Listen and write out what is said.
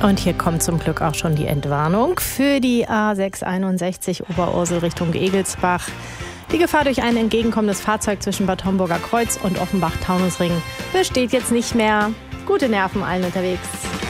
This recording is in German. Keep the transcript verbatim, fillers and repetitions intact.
Und hier kommt zum Glück auch schon die Entwarnung für die A sechs einundsechzig Oberursel Richtung Egelsbach. Die Gefahr durch ein entgegenkommendes Fahrzeug zwischen Bad Homburger Kreuz und Offenbach-Taunusring besteht jetzt nicht mehr. Gute Nerven allen unterwegs.